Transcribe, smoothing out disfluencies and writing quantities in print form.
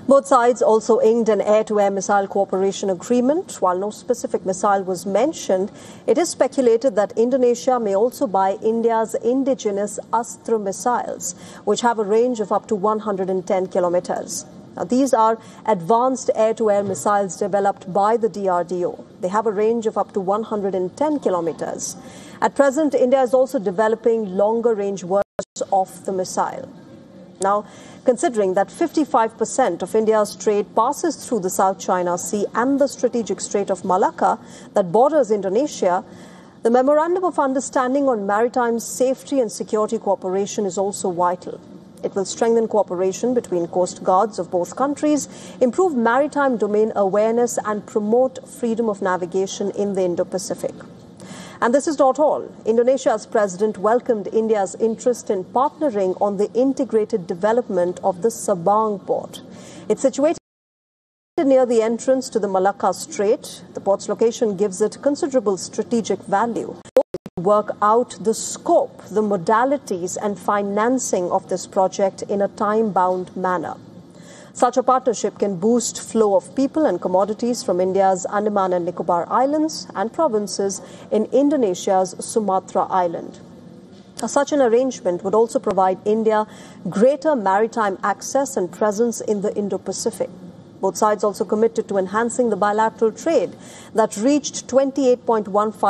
Both sides also inked an air-to-air missile cooperation agreement. While no specific missile was mentioned, it is speculated that Indonesia may also buy India's indigenous Astra missiles, which have a range of up to 110 kilometers. Now, these are advanced air-to-air missiles developed by the DRDO. They have a range of up to 110 kilometers. At present, India is also developing longer-range versions of the missile. Now, considering that 55% of India's trade passes through the South China Sea and the strategic Strait of Malacca that borders Indonesia, the Memorandum of Understanding on Maritime Safety and Security Cooperation is also vital. It will strengthen cooperation between coast guards of both countries, improve maritime domain awareness and promote freedom of navigation in the Indo-Pacific. And this is not all. Indonesia's president welcomed India's interest in partnering on the integrated development of the Sabang port. It's situated near the entrance to the Malacca Strait. The port's location gives it considerable strategic value. Work out the scope, the modalities and financing of this project in a time-bound manner. Such a partnership can boost flow of people and commodities from India's Andaman and Nicobar Islands and provinces in Indonesia's Sumatra Island. Such an arrangement would also provide India greater maritime access and presence in the Indo-Pacific. Both sides also committed to enhancing the bilateral trade that reached 28.15